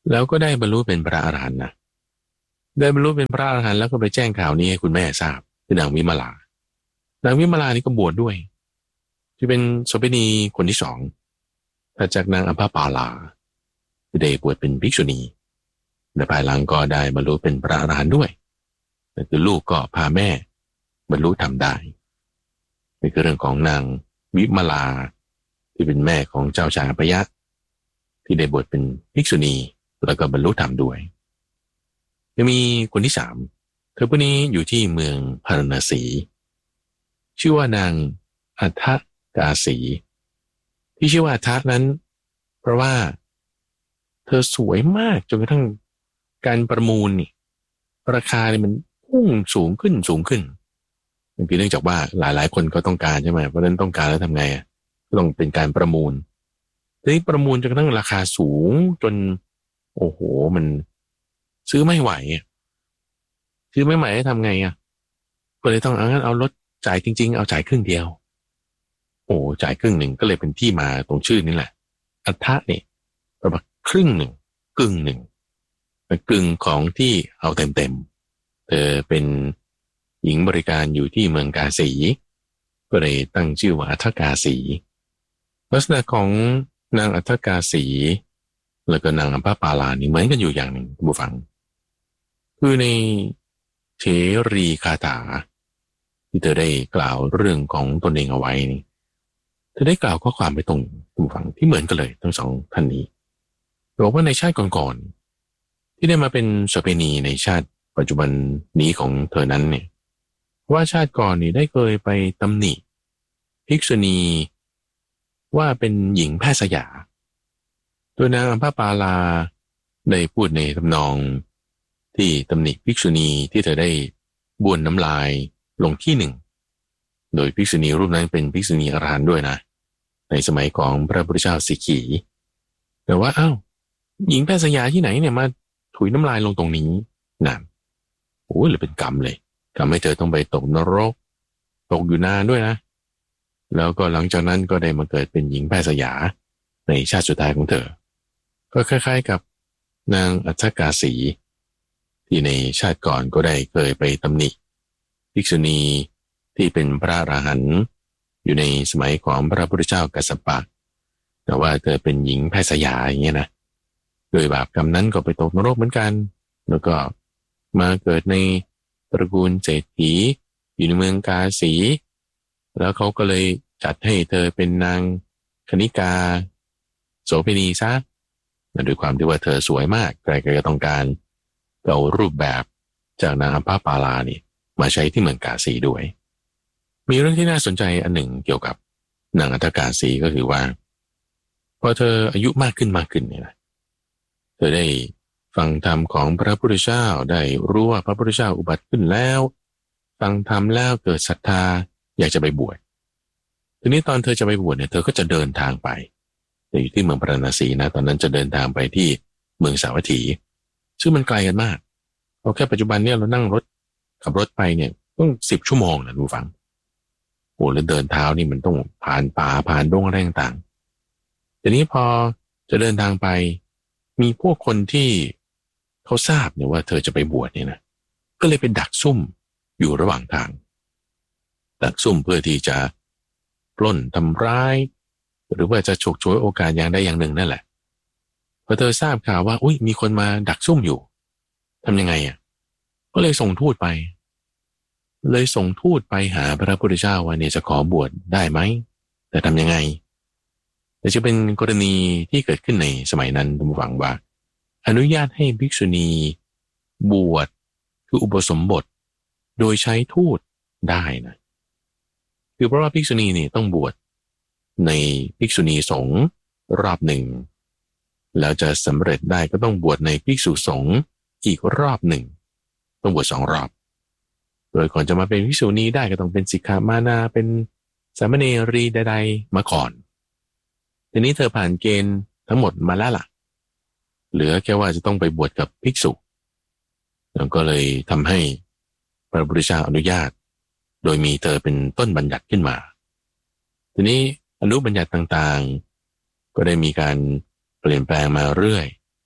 แล้วก็ได้บรรลุเป็นพระอรหันต์นะได้บรรลุเป็นพระอรหันต์แล้วก็ไปแจ้งข่าวนี้ให้คุณแม่ทราบคือนางวิมาลานางวิมาลานี่ก็บวชดด้วยที่เป็นโสเภณีคนที่สองถัดจากนางอัมพาปาลาที่ได้บวชเป็นภิกษุณีในภายหลังก็ได้บรรลุเป็นพระอรหันต์ด้วยแต่คือลูกก็พาแม่บรรลุธรรมได้นี่คือเรื่องของนางวิมาลาที่เป็นแม่ของเจ้าชายอภัยะที่ได้บวชเป็นภิกษุณีแล้วก็บรรลุธรรมด้วยยังมีคนที่สามเธอผู้นี้อยู่ที่เมืองพาราณสีชื่อว่านางอัฏฐกาสีที่ชื่อว่าอัฏฐนั้นเพราะว่าเธอสวยมากจนกระทั่งการประมูลนี่ราคาเนี่ยมันพุ่งสูงขึ้นสูงขึ้นบางทีเนื่องจากว่าหลายๆคนก็ต้องการใช่ไหมเพราะฉะนั้นต้องการแล้วทำไงอ่ะก็ต้องเป็นการประมูลทีนี้ประมูลจนกระทั่งราคาสูงจนโอ้โหมันซื้อไม่ไหวซื้อไม่ไหวทำไงอ่ะก็เลยต้องเอางั้นเอาลดจ่ายจริงๆเอาจ่ายครึ่งเดียวโอ้จ่ายครึ่งหนึ่งก็เลยเป็นที่มาตรงชื่อนี่แหละอัฏฐเนี่ยประมาณครึ่งหนึ่งกึ่งหนึ่งเป็นกึ่งของที่เอาเต็มๆเธอเป็นหญิงบริการอยู่ที่เมืองกาสีก็เลยตั้งชื่อว่าอัฏฐกาสีลักษณะของนางอัฏฐกาสีแล้วก็นางอัมพาปาลานี่เหมือนกันอยู่อย่างหนึ่งผู้ฟังคือในเถรีคาถาที่เธอได้กล่าวเรื่องของตนเองเอาไว้นี่เธอได้กล่าวข้อความไปตรงผู้ฟังที่เหมือนกันเลยทั้งสองท่านนี้บอกว่าในชาติก่อนๆที่ได้มาเป็นโสเภณีในชาติปัจจุบันนี้ของเธอนั้นเนี่ยว่าชาติก่อนนี่ได้เคยไปตำหนิภิกษุณีว่าเป็นหญิงแพทย์สยาโดยนางอัมพาปาลาได้พูดในทำนองที่ตำหนิภิกษุณีที่เธอได้บ้วนน้ำลายลงที่หนึ่งโดยภิกษุณีรูปนั้นเป็นภิกษุณีอรหันต์ด้วยนะในสมัยของพระพุทธเจ้าสิกขีแต่ว่าอ้าวหญิงแพทย์สยาที่ไหนเนี่ยมาถุยน้ำลายลงตรงนี้นั่นโอ้ยหรือเป็นกรรมเลยทำให้เธอต้องไปตกนรกตกอยู่นานด้วยนะแล้วก็หลังจากนั้นก็ได้มาเกิดเป็นหญิงแพทย์สยาในชาติสุดท้ายของเธอก็คล้ายๆกับนางอัฏฐกาสีที่ในชาติก่อนก็ได้เคยไปตำหนิภิกษุณีที่เป็นพระอรหันต์อยู่ในสมัยของพระพุทธเจ้ากัสสปะแต่ว่าเธอเป็นหญิงแพทย์สยาอย่างเงี้ยนะโดยบาปกรรมนั้นก็ไปตกนรกเหมือนกันแล้วก็มาเกิดในตระกูลเศรษฐีอยู่ในเมืองกาสีแล้วเขาก็เลยจัดให้เธอเป็นนางคณิกาโสเภณีซะด้วยความที่ว่าเธอสวยมากใครๆก็ต้องการเอารูปแบบจากนางอัมพาปาลานี่มาใช้ที่เมืองกาสีด้วยมีเรื่องที่น่าสนใจอันหนึ่งเกี่ยวกับนางอัฏฐกาสีก็คือว่าพอเธออายุมากขึ้นมากขึ้นเนี่ยนะเธอได้ฟังธรรมของพระพุทธเจ้าได้รู้ว่าพระพุทธเจ้าอุบัติขึ้นแล้วฟังธรรมแล้วเกิดศรัทธาอยากจะไปบวชทีนี้ตอนเธอจะไปบวชเนี่ยเธอก็จะเดินทางไปอยู่ที่เมืองพาราณสีนะตอนนั้นจะเดินทางไปที่เมืองสาวัตถีซึ่งมันไกลกันมากเอาแค่ปัจจุบันเนี่ยเรานั่งรถขับรถไปเนี่ยต้องสิบชั่วโมงนะดูฟังโอ้แล้วเดินเท้านี่มันต้องผ่านป่าผ่านดงอะไรต่างๆทีนี้พอจะเดินทางไปมีพวกคนที่เขาทราบเนี่ยว่าเธอจะไปบวชเนี่ยนะก็เลยไปดักซุ่มอยู่ระหว่างทางดักซุ่มเพื่อที่จะปล้นทำร้ายหรือว่าจะฉกฉวยโอกาสอย่างใดอย่างหนึ่งนั่นแหละพอเธอทราบข่าวว่าอุ้ยมีคนมาดักซุ่มอยู่ทำยังไงอ่ะก็เลยส่งทูตไปเลยส่งทูตไปหาพระพุทธเจ้าว่าเนี่ยจะขอบวชได้ไหมแต่ทำยังไงแต่จะเป็นกรณีที่เกิดขึ้นในสมัยนั้นผมหวังว่าอนุญาตให้ภิกษุณีบวชคืออุปสมบทโดยใช้ทูตได้นะคือเพราะว่าภิกษุณีนี่ต้องบวชในภิกษุณีสงฆ์รอบหนึ่งแล้วจะสำเร็จได้ก็ต้องบวชในภิกษุสงฆ์อีกรอบหนึ่งต้องบวชสองรอบโดยก่อนจะมาเป็นภิกษุณีได้ก็ต้องเป็นสิกขามานาเป็นสามเณรีใดๆมาก่อนทีนี้เธอผ่านเกณฑ์ทั้งหมดมาแล้วล่ะเหลือแค่ว่าจะต้องไปบวชกับภิกษุแล้วก็เลยทำให้พระพุทธเจ้าอนุญาตโดยมีเธอเป็นต้นบัญญัติขึ้นมาทีนี้อนุบัญญัติต่างๆก็ได้มีการเปลี่ยนแปลงมาเรื่อย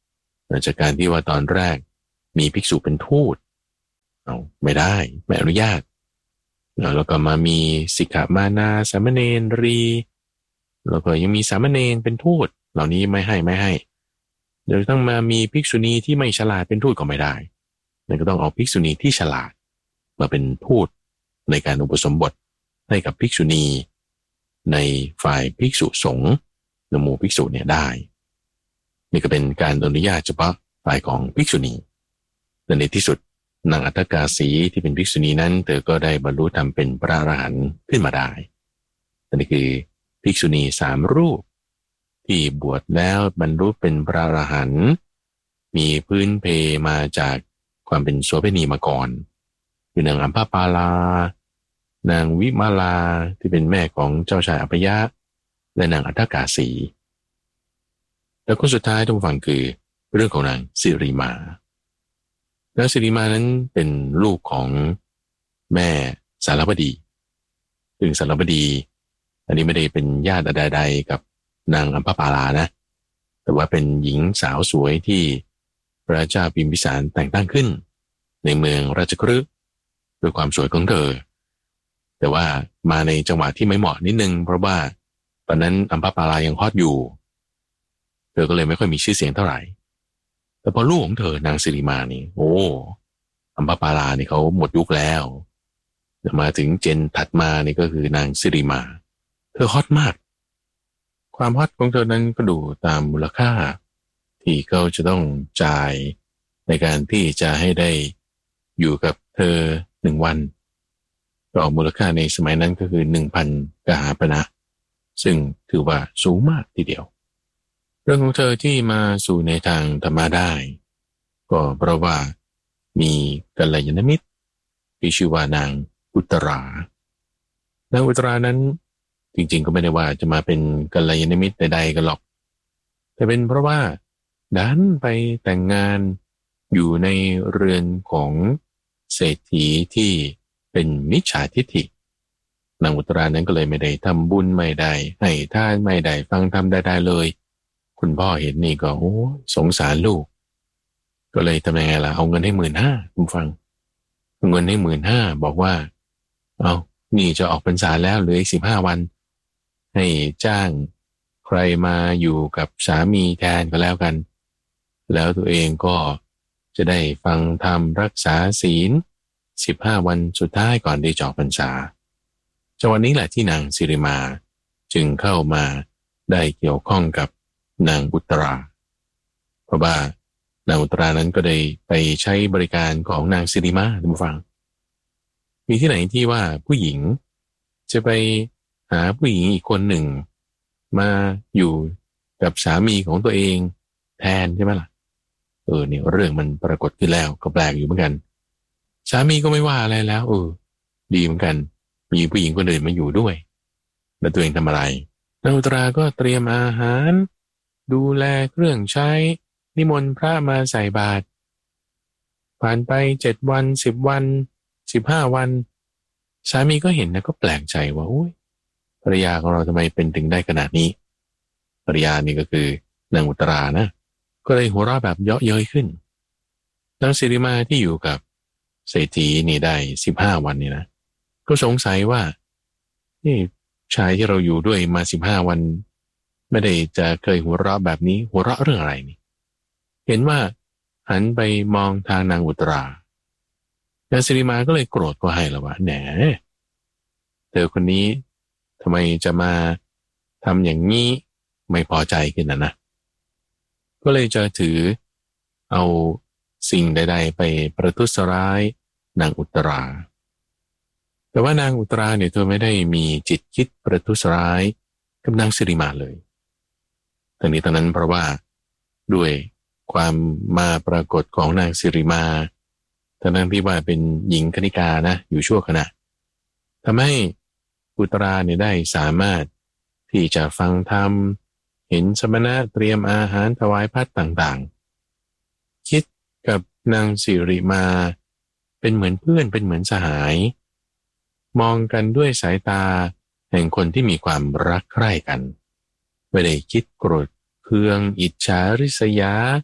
จากการที่ว่าตอนแรกมีภิกษุเป็นทูตเอาไม่ได้ไม่อนุญาตแล้วก็มามีสิกขามานาสามเณรีแล้วก็ยังมีสามเณรเป็นทูตเหล่านี้ไม่ให้ไม่ให้เดี๋ยวต้องมามีภิกษุณีที่ไม่ฉลาดเป็นทูตก็ไม่ได้นั่นก็ต้องเอาภิกษุณีที่ฉลาดมาเป็นทูตในการอุปสมบทให้กับภิกษุณีในฝ่ายภิกษุสงฆ์ในหมู่ภิกษุเนี่ยได้นี่ก็เป็นการอนุญาตเฉพาะฝ่ายของภิกษุณีและในที่สุดนางอัฏฐกาสีที่เป็นภิกษุณีนั้นเธอก็ได้บรรลุธรรมเป็นพระอรหันต์ขึ้นมาได้นี่คือภิกษุณีสามรูปที่บวชแล้วบรรลุเป็นพระอรหันต์มีพื้นเพมาจากความเป็นโสเภณีมาก่อนคือนางอัมพปาลานางวิมาลาที่เป็นแม่ของเจ้าชายอัปยะและนางอัฏฐกาสีแล้วคนสุดท้ายทุกฝั่งคือเรื่องของนางสิริมานางสิริมานั้นเป็นลูกของแม่สารบดีซึ่งสารบดีอันนี้ไม่ได้เป็นญาติใดๆกับนางอัมพปาลานะแต่ว่าเป็นหญิงสาวสวยที่พระเจ้าพิมพิสารแต่งตั้งขึ้นในเมืองราชคฤห์ด้วยความสวยของเธอแต่ว่ามาในจังหวะที่ไม่เหมาะนิดนึงเพราะว่าตอนนั้นอัมพปาลายังฮอตอยู่เธอก็เลยไม่ค่อยมีชื่อเสียงเท่าไหร่แต่พอลูกของเธอนางสิริมานี่โอ้อัมพปาลานี่เขาหมดยุคแล้วมาถึงเจนถัดมานี่ก็คือนางสิริมาเธอฮอตมากความฮอตของเธอนั้นก็ดูตามมูลค่าที่เขาจะต้องจ่ายในการที่จะให้ได้อยู่กับเธอหนึ่งวันก็มูลค่าในสมัยนั้นก็คือ หนึ่งพัน กหาปณะซึ่งถือว่าสูงมากทีเดียวเรื่องของเธอที่มาสู่ในทางธรรมะได้ก็เพราะว่ามีกัลยาณมิตรที่ชื่อว่านางอุตรานางอุตรานั้นจริงๆก็ไม่ได้ว่าจะมาเป็นกัลยาณมิตรใดๆกันหรอกแต่เป็นเพราะว่าดันไปแต่งงานอยู่ในเรือนของเศรษฐีที่เป็นมิจฉาทิฏฐินางอุตรานั้นก็เลยไม่ได้ทำบุญไม่ได้ให้ทานไม่ได้ฟังธรรมได้ๆเลยคุณพ่อเห็นนี่ก็โอ้สงสารลูกก็เลยทำยังไงล่ะเอาเงินให้หมื่นห้าคุณฟังเอาเงินให้หมื่นห้าบอกว่าเอานี่จะออกพรรษาแล้วเหลืออีกสิบห้าวันให้จ้างใครมาอยู่กับสามีแทนก็แล้วกันแล้วตัวเองก็จะได้ฟังธรรมรักษาศีลสิบห้าวันสุดท้ายก่อนได้จอกพรรษาจังหวะนี้แหละที่นางสิริมาจึงเข้ามาได้เกี่ยวข้องกับนางอุตราเพราะว่านางอุตรานั้นก็ได้ไปใช้บริการของนางสิริมาท่านผู้ฟังมีที่ไหนที่ว่าผู้หญิงจะไปหาผู้หญิงอีกคนหนึ่งมาอยู่กับสามีของตัวเองแทนใช่ไหมล่ะเออเนี่ยเรื่องมันปรากฏขึ้นแล้วก็แปลกอยู่เหมือนกันสามีก็ไม่ว่าอะไรแล้วเออดีเหมือนกันมีผู้หญิงคนอื่นมาอยู่ด้วยแล้วตัวเองทำอะไรนางอุตราก็เตรียมอาหารดูแลเครื่องใช้นิมนต์พระมาใส่บาตรผ่านไปเจ็ดวันสิบวันสิบห้าวันสามีก็เห็นนะก็แปลกใจว่าโอ้ยภรรยาของเราทำไมเป็นถึงได้ขนาดนี้ภรรยานี่ก็คือนางอุตรานะก็เลยหัวเราะแบบเยาะเย้ยขึ้นนางสิริมาที่อยู่กับเศรษฐีนี่ได้สิบห้าวันนี่นะก็สงสัยว่านี่ชายที่เราอยู่ด้วยมาสิบห้าวันไม่ได้จะเคยหัวเราะแบบนี้หัวเราะเรื่องอะไรนี่เห็นว่าหันไปมองทางนางอุตรานางสิริมาก็เลยโกรธก็ให้แล้วว่าแหนเธอคนนี้ทำไมจะมาทำอย่างนี้ไม่พอใจขึ้นนะนะก็เลยจะถือเอาสิ่งใดๆไปประทุษร้ายนางอุตราแต่ว่านางอุตราเนี่ยเธอไม่ได้มีจิตคิดประทุษร้ายกับนางสิริมาเลยทั้งนี้ทั้งนั้นเพราะว่าด้วยความมาปรากฏของนางสิริมาทั้งที่ว่าเป็นหญิงคณิกานะอยู่ชั่วขณะทำให้อุตราเนี่ยได้สามารถที่จะฟังธรรมเห็นสมณะเตรียมอาหารถวายภัตตาต่างๆคิดกับนางสิริมาเป็นเหมือนเพื่อนเป็นเหมือนสหายมองกันด้วยสายตาแห่งคนที่มีความรักใคร่กันไม่ได้คิดโกรธเคืองอิจฉาริษยา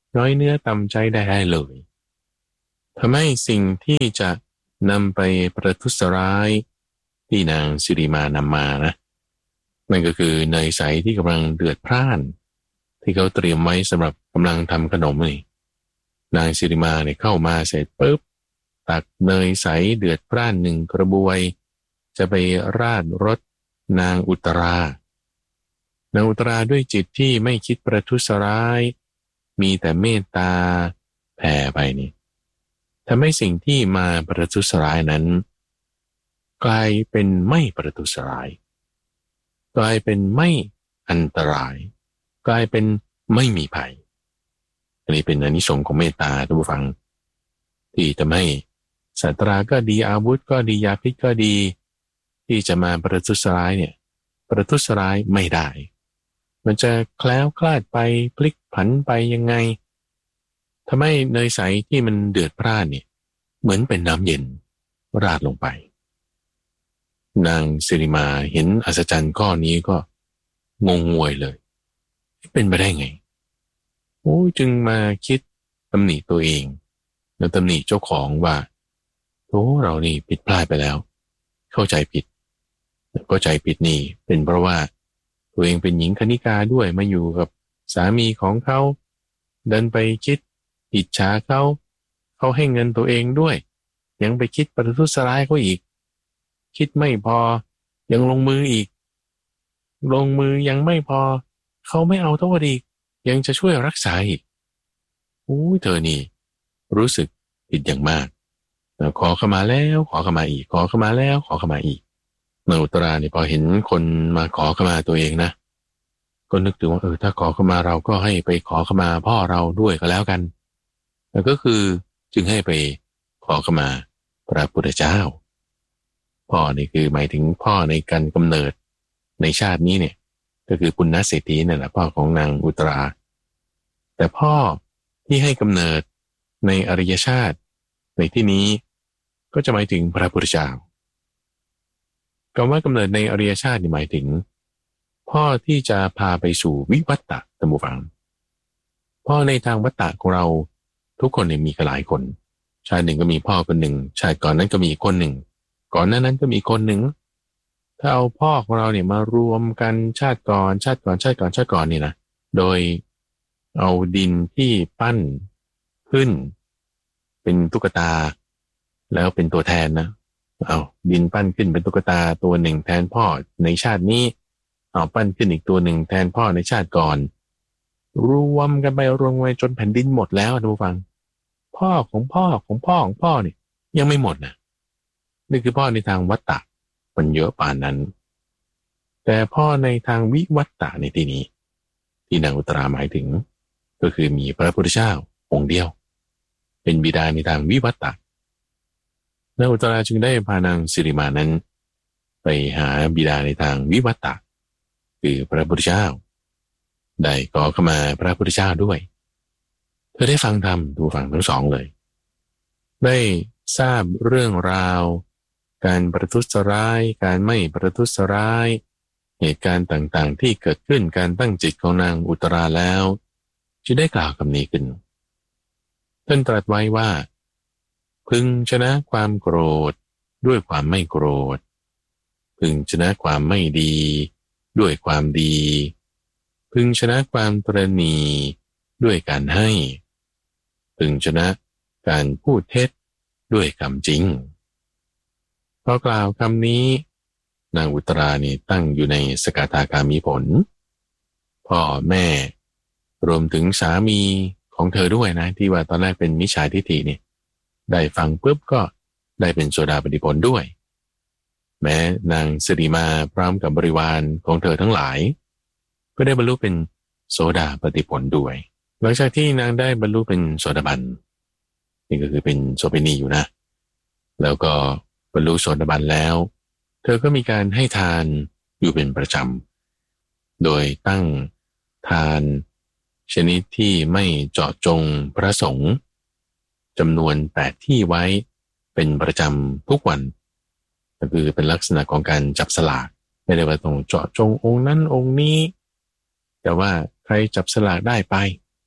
น้อยเนื้อต่ำใจได้เลยทำให้สิ่งที่จะนำไปประทุษร้ายที่นางสิริมานำมานะนั่นก็คือเนยใสที่กำลังเดือดพร่านที่เขาเตรียมไว้สำหรับกำลังทำขนมนี่นางสิริมาเนี่ยเข้ามาเสร็จปุ๊บตักเนยใสเดือดพร่านหนึ่งกระบวยจะไปราดรสนางอุตรานางอุตราด้วยจิตที่ไม่คิดประทุษร้ายมีแต่เมตตาแผ่ไปนี่ทำให้สิ่งที่มาประทุษร้ายนั้นกลายเป็นไม่ประทุษร้ายกลายเป็นไม่อันตรายกลายเป็นไม่มีภัยอันนี้เป็นอานิสงส์ของเมตตาท่านผู้ฟังที่ทำให้สัตราก็ดีอาวุธก็ดียาพิษก็ดีที่จะมาประทุษร้ายเนี่ยประทุษร้ายไม่ได้มันจะแคล้วคลาดไปพลิกผันไปยังไงทำให้เนยใสที่มันเดือดพร่านเนี่ยเหมือนเป็นน้ำเย็นราดลงไปนางสิริมาเห็นอัศจรรย์ข้อนี้ก็งงงวยเลยเป็นไปได้ไงโอ้จึงมาคิดตำหนิตัวเองแล้วตำหนิเจ้าของว่าโอ้เรานี่ผิดพลาดไปแล้วเข้าใจผิดเข้าใจผิดนี่เป็นเพราะว่าตัวเองเป็นหญิงคณิกาด้วยมาอยู่กับสามีของเขาเดินไปคิดอิจฉาเขาเขาให้เงินตัวเองด้วยยังไปคิดประทุษร้ายเขาอีกคิดไม่พอยังลงมืออีกลงมือยังไม่พอเขาไม่เอาโทษอีกยังจะช่วยรักษาอีกโอ้ยเธอนี่รู้สึกผิดอย่างมากขอเข้ามาแล้วขอเข้ามาอีกขอเข้ามาแล้วขอเข้ามาอีกนางอุตราเนี่ยพอเห็นคนมาขอเข้ามาตัวเองนะก็นึกถึงว่าเออถ้าขอเข้ามาเราก็ให้ไปขอเข้ามาพ่อเราด้วยก็แล้วกันแล้วก็คือจึงให้ไปขอเข้ามาพระพุทธเจ้าพ่อนี่คือหมายถึงพ่อในการกำเนิดในชาตินี้เนี่ยก็คือปุณณเศรษฐีนั่นแหละพ่อของนางอุตราแต่พ่อที่ให้กำเนิดในอริยชาติในที่นี้ก็จะหมายถึงพระพุทธเจ้าคำว่ากำเนิดในอริยชาติหมายถึงพ่อที่จะพาไปสู่วิวัตตะท่านผู้ฟังพ่อในทางวัตตะของเราทุกคนเนี่ยมีกันหลายคนชาติหนึ่งก็มีพ่อคนหนึ่งชาติก่อนนั้นก็มีคนหนึ่งก่อนหน้านั้นก็มีคนหนึ่งถ้าเอาพ่อของเราเนี่ยมารวมกันชาติก่อนชาติก่อนชาติก่อนชาติก่อนนี่นะโดยเอาดินที่ปั้นขึ้นเป็นตุ๊กตาแล้วเป็นตัวแทนนะเอาดินปั้นขึ้นเป็นตุ๊กตาตัวหนึ่งแทนพ่อในชาตินี้เอาปั้นขึ้นอีกตัวหนึ่งแทนพ่อในชาติก่อนรวมกันไปรวมไปจนแผ่นดินหมดแล้วท่านผู้ฟังพ่อของพ่อของพ่อของพ่อเนี่ยยังไม่หมดนะนี่คือพ่อในทางวัตตะมันเยอะป่านนั้นแต่พ่อในทางวิวัตตะในที่นี้ที่นางอุตราหมายถึงก็คือมีพระพุทธเจ้าองค์เดียวเป็นบิดาในทางวิวัตตะนางอุตราจึงได้พานางสิริมานั้นไปหาบิดาในทางวิวัตตะคือพระพุทธเจ้าได้ขอเข้ามาพระพุทธเจ้าด้วยเธอได้ฟังธรรมดูฟังทั้งสองเลยได้ทราบเรื่องราวการประทุษร้ายการไม่ประทุษร้ายเหตุการณ์ต่างๆที่เกิดขึ้นการตั้งจิตของนางอุตราแล้วจึงได้กล่าวคำนี้ขึ้นท่านตรัสไว้ว่าพึงชนะความโกรธด้วยความไม่โกรธพึงชนะความไม่ดีด้วยความดีพึงชนะความตระหนี่ด้วยการให้พึงชนะการพูดเท็จด้วยคำจริงพอกล่าวคำนี้นางอุตรานี่ตั้งอยู่ในสกทาคามีผลพ่อแม่รวมถึงสามีของเธอด้วยนะที่ว่าตอนแรกเป็นมิจฉาทิฏฐินี่ได้ฟังปุ๊บก็ได้เป็นโสดาปัตติผลด้วยแม้นางสิริมาพร้อมกับบริวารของเธอทั้งหลายก็ได้บรรลุเป็นโสดาปัตติผลด้วยหลังจากที่นางได้บรรลุเป็นโสดาบันนี่ก็คือเป็นโสเภณีอยู่นะแล้วก็บรรลุโสดาบันแล้วเธอก็มีการให้ทานอยู่เป็นประจำโดยตั้งทานชนิดที่ไม่เจาะจงพระสงฆ์จำนวนแปดที่ไว้เป็นประจำทุกวันก็คือเป็นลักษณะของการจับสลากไม่ได้ว่าต้องเจาะจงองค์นั้นองค์นี้แต่ว่าใครจับสลากได้ไป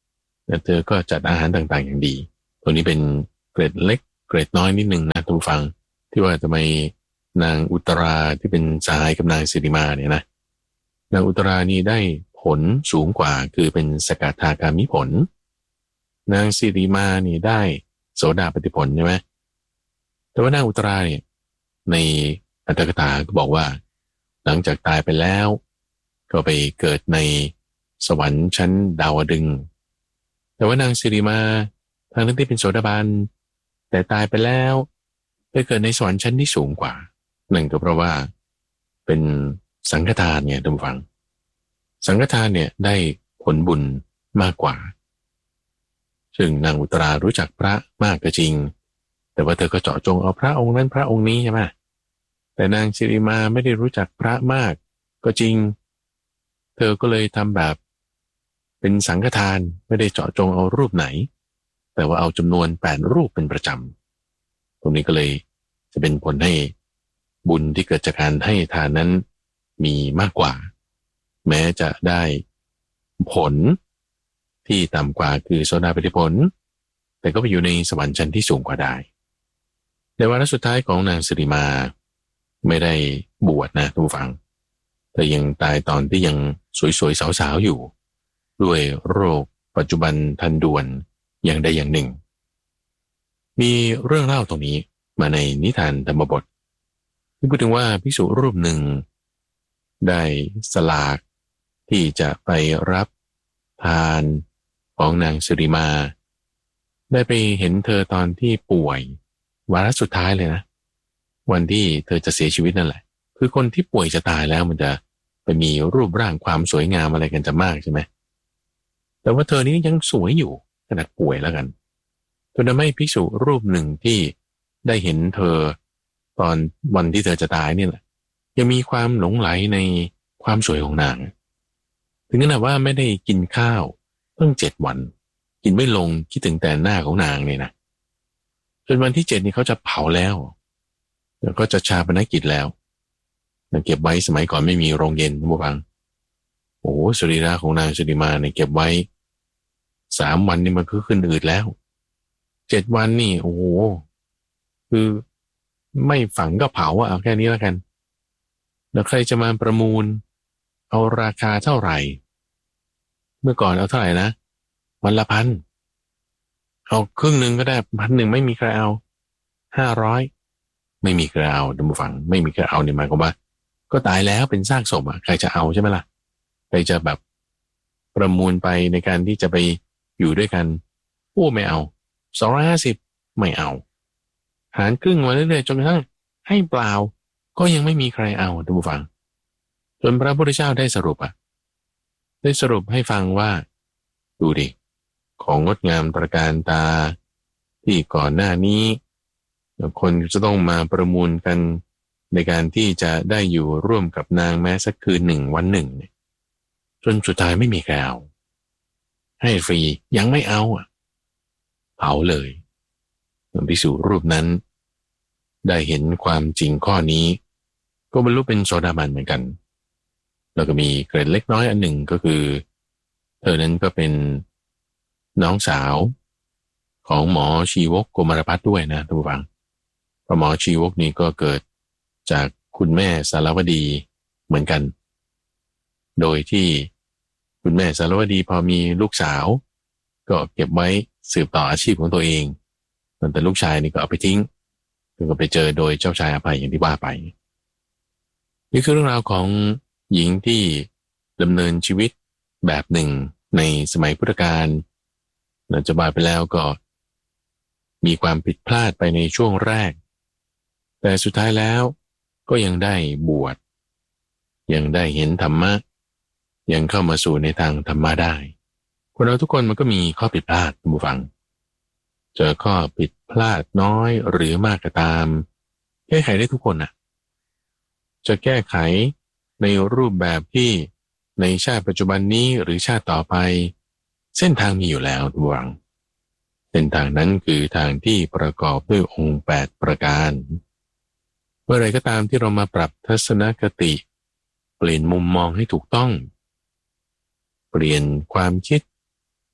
แต่เธอก็จัดอาหารต่างๆอย่างดีตัวนี้เป็นเกรดเล็กเกรดน้อยนิดนึงนะท่านผู้ฟังที่ว่าทำไมนางอุตราที่เป็นสหายกับนางสิริมาเนี่ยนะนางอุตรานี่ได้ผลสูงกว่าคือเป็นสกทาคามิผลนางสิริมานี่ได้โสดาปัตติผลใช่ไหมแต่ว่านางอุตราเนี่ยในอัตถกถาก็บอกว่าหลังจากตายไปแล้วก็ไปเกิดในสวรรค์ชั้นดาวดึงส์แต่ว่านางสิริมาทางนั้นที่เป็นโสดาบันแต่ตายไปแล้วไปเกิดในสวรรค์ชั้นที่สูงกว่านั่นก็เพราะว่าเป็นสังฆทานเนี่ยท่านผู้ฟังสังฆทานเนี่ยได้ผลบุญมากกว่าซึ่งนางอุตรารู้จักพระมากก็จริงแต่ว่าเธอก็เจาะจงเอาพระองค์นั้นพระองค์นี้ใช่ไหมแต่นางสิริมาไม่ได้รู้จักพระมากก็จริงเธอก็เลยทำแบบเป็นสังฆทานไม่ได้เจาะจงเอารูปไหนแต่ว่าเอาจำนวนแปดรูปเป็นประจำตรงนี้ก็เลยจะเป็นผลให้บุญที่เกิดจากการให้ทานนั้นมีมากกว่าแม้จะได้ผลที่ต่ำกว่าคือโสดาปัตติผลแต่ก็ไปอยู่ในสวรรค์ชั้นที่สูงกว่าได้ในวาระสุดท้ายของนางสิริมาไม่ได้บวชนะทุกฝังแต่ยังตายตอนที่ยังสวยๆสาวๆอยู่ด้วยโรคปัจจุบันทันด่วนอย่างใดอย่างหนึ่งมีเรื่องเล่าตรงนี้มาในนิทานธรรมบทที่พูดถึงว่าภิกษุรูปหนึ่งได้สลากที่จะไปรับทานของนางสิริมาได้ไปเห็นเธอตอนที่ป่วยวาระสุดท้ายเลยนะวันที่เธอจะเสียชีวิตนั่นแหละคือคนที่ป่วยจะตายแล้วมันจะไปมีรูปร่างความสวยงามอะไรกันจะมากใช่ไหมแต่ว่าเธอนี้ยังสวยอยู่ขนาดป่วยแล้วกันจนทำให้ภิกษุรูปหนึ่งที่ได้เห็นเธอตอนวันที่เธอจะตายนี่แหละยังมีความหลงไหลในความสวยของนางถึงขนาดว่าไม่ได้กินข้าวเพิ่งเจ็ดวันกินไม่ลงคิดถึงแต่หน้าของนางเนี่ยนะจนวันที่เจ็ดนี่เขาจะเผาแล้วแล้วก็จะชาปนกิจแล้วเก็บไว้สมัยก่อนไม่มีโรงเย็นผู้ฟังโอ้สรีระของนางสิริมาเนี่ยเก็บไว้สามวันนี่มันก็ขึ้นอืดแล้วเจ็ดวันนี่โอ้โหคือไม่ฝังก็เผาอะเอาแค่นี้แล้วกันแล้วใครจะมาประมูลเอาราคาเท่าไหร่เมื่อก่อนเอาเท่าไหร่นะวันละพันเอาครึ่งหนึ่งก็ได้พันหนึ่งไม่มีใครเอาห้าร้อยไม่มีใครเอาท่านผู้ฟังไม่มีใครเอาเนี่ยหมายความว่าก็ตายแล้วเป็นซากศพอ่ะใครจะเอาใช่ไหมล่ะใครจะแบบประมูลไปในการที่จะไปอยู่ด้วยกันโอ้ไม่เอาสองร้อยห้าสิบไม่เอาหารครึ่งมาเรื่อยๆจนกระทั่งให้เปล่าก็ยังไม่มีใครเอาท่านผู้ฟังจนพระพุทธเจ้าได้สรุปอ่ะได้สรุปให้ฟังว่าดูดิของงดงามตระการตาที่ก่อนหน้านี้คนจะต้องมาประมูลกันในการที่จะได้อยู่ร่วมกับนางแม้สักคืนหนึ่งวันหนึ่งจนสุดท้ายไม่มีใครเอาให้ฟรียังไม่เอาอ่ะเผาเลยภิกษุรูปนั้นได้เห็นความจริงข้อนี้ก็บรรลุเป็นโสดาบันเหมือนกันแล้วก็มีเกร็ดเล็กน้อยอันหนึ่งก็คือเธอนั้นก็เป็นน้องสาวของหมอชีวกโกมารพัฒน์ด้วยนะทุกฝังเพราะหมอชีวกนี้ก็เกิดจากคุณแม่สารวดีเหมือนกันโดยที่คุณแม่สารวดีพอมีลูกสาวก็เก็บไว้สืบต่ออาชีพของตัวเองแต่ลูกชายนี่ก็เอาไปทิ้งก็ไปเจอโดยเจ้าชายอภัยอย่างที่ว่าไปนี่คือเรื่องราวของหญิงที่ดำเนินชีวิตแบบหนึ่งในสมัยพุทธกาลหลังจากบาไปแล้วก็มีความผิดพลาดไปในช่วงแรกแต่สุดท้ายแล้วก็ยังได้บวชยังได้เห็นธรรมะยังเข้ามาสู่ในทางธรรมะได้คนเราทุกคนมันก็มีข้อผิดพลาดท่านผู้ฟังเจอข้อผิดพลาดน้อยหรือมากก็ตามแก้ไขได้ทุกคนน่ะจะแก้ไขในรูปแบบที่ในชาติปัจจุบันนี้หรือชาติต่อไปเส้นทางมีอยู่แล้วทุกฝังเส้นทางนั้นคือทางที่ประกอบด้วยองค์แปดประการเมื่อไรก็ตามที่เรามาปรับทัศนคติเปลี่ยนมุมมองให้ถูกต้องเปลี่ยนความคิด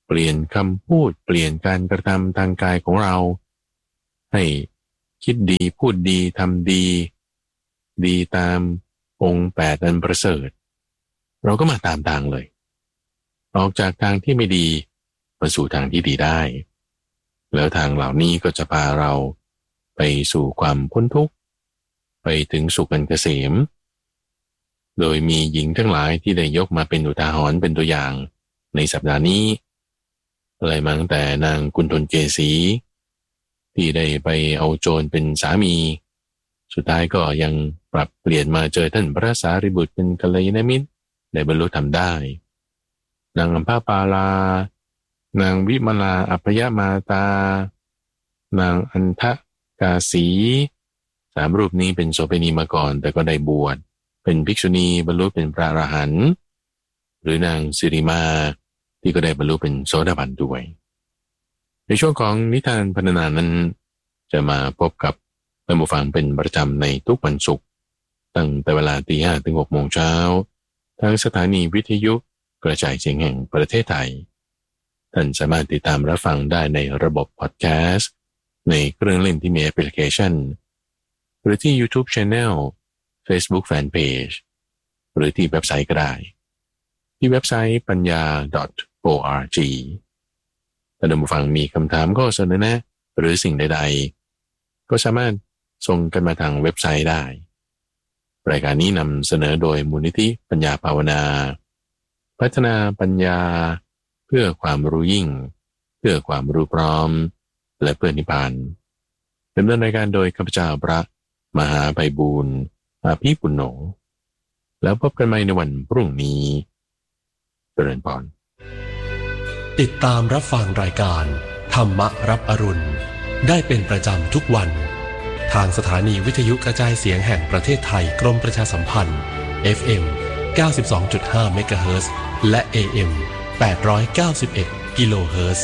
เปลี่ยนคำพูดเปลี่ยนการกระทำทางกายของเราให้คิดดีพูดดีทำดีดีตามองค์แปดอันประเสริฐเราก็มาตามทางเลยออกจากทางที่ไม่ดีมาสู่ทางที่ดีได้แล้วทางเหล่านี้ก็จะพาเราไปสู่ความพ้นทุกข์ไปถึงสุขอันเกษมโดยมีหญิงทั้งหลายที่ได้ยกมาเป็นอุทาหรณ์เป็นตัวอย่างในสัปดาห์นี้อะไรมาตั้งแต่นางกุณฑลเกษีที่ได้ไปเอาโจรเป็นสามีสุดท้ายก็ยังปรับเปลี่ยนมาเจอท่านพระสารีบุตรเป็นกัลยาณมิตรได้บรรลุธรรมได้นางอัมพาปาลานางวิมลาอัพยมาตานางอันทกาสีสามรูปนี้เป็นโสเภณีมาก่อนแต่ก็ได้บวชเป็นภิกษุณีบรรลุเป็นพระอรหันต์หรือนางสิริมาที่ก็ได้บรรลุเป็นโสดาบันด้วยในช่วงของนิทานพรรณนานั้นจะมาพบกับท่านผู้ฟังเป็นประจำในทุกวันศุกร์ตั้งแต่เวลาตีห้าถึงหกโมงเช้าทางสถานีวิทยุกระจายเสียงแห่งประเทศไทยท่านสามารถติดตามรับฟังได้ในระบบพอดแคสต์ในเครื่องเล่นที่มีแอปพลิเคชันหรือที่ YouTube Channel Facebook Fanpage หรือที่เว็บไซต์ก็ได้ที่เว็บไซต์ปัญญา .org ถ้าท่านผู้ฟังมีคำถามก็เสนอแนะหรือสิ่งใดๆก็สามารถส่งกันมาทางเว็บไซต์ได้รายการนี้นำเสนอโดยมูลนิธิปัญญาภาวนาพัฒนาปัญญาเพื่อความรู้ยิ่งเพื่อความรู้พร้อมและเพื่อนิพพานดำเนินรายการโดยข้าพเจ้าพระมหาไพบูลย์อาภีปุณโญแล้วพบกันใหม่ในวันพรุ่งนี้เจริญพรติดตามรับฟังรายการธรรมรับอรุณได้เป็นประจำทุกวันทางสถานีวิทยุกระจายเสียงแห่งประเทศไทยกรมประชาสัมพันธ์ เอฟ เอ็ม เก้าสิบสองจุดห้า เมกะเฮิรตซ์ และ เอ เอ็ม แปดร้อยเก้าสิบเอ็ด กิโลเฮิรตซ์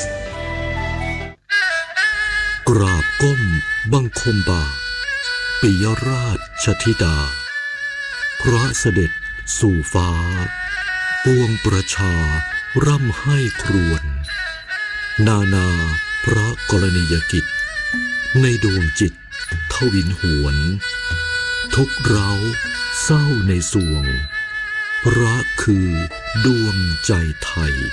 กราบก้มบังคมบาทปิยราชธิดาพระเสด็จสู่ฟ้าปวงประชาร่ำไห้ครวญนานาพระกรณียกิจในดวงจิตทวินหวนทุกเร้าเศร้าในสวงพระคือดวงใจไทย